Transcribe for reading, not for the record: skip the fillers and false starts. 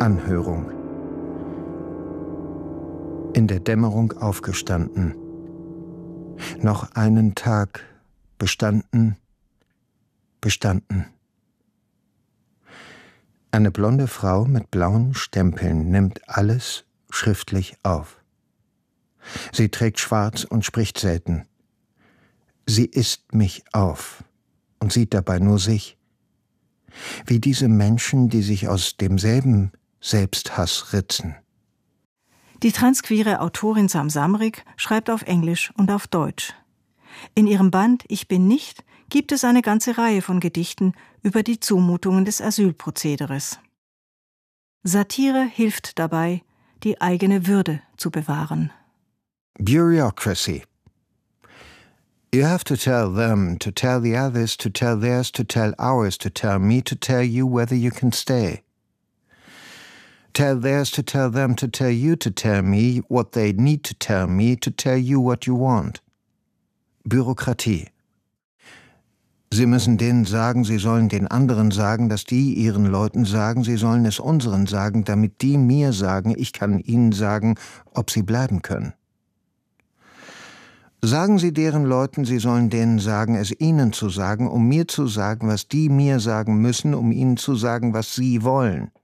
Anhörung. In der Dämmerung aufgestanden. Noch einen Tag bestanden. Eine blonde Frau mit blauen Stempeln nimmt alles schriftlich auf. Sie trägt schwarz und spricht selten. Sie isst mich auf und sieht dabei nur sich. Wie diese Menschen, die sich aus demselben Selbsthass ritzen. Die transqueere Autorin Sam Samrick schreibt auf Englisch und auf Deutsch. In ihrem Band Ich bin nicht gibt es eine ganze Reihe von Gedichten über die Zumutungen des Asylprozederes. Satire hilft dabei, die eigene Würde zu bewahren. Bureaucracy. You have to tell them, to tell the others, to tell theirs, to tell ours, to tell me, to tell you whether you can stay. Tell theirs to tell them, to tell you, to tell me what they need to tell me, to tell you what you want. Bürokratie. Sie müssen denen sagen, sie sollen den anderen sagen, dass die ihren Leuten sagen, sie sollen es unseren sagen, damit die mir sagen, ich kann ihnen sagen, ob sie bleiben können. Sagen Sie deren Leuten, sie sollen denen sagen, es ihnen zu sagen, um mir zu sagen, was die mir sagen müssen, um ihnen zu sagen, was sie wollen.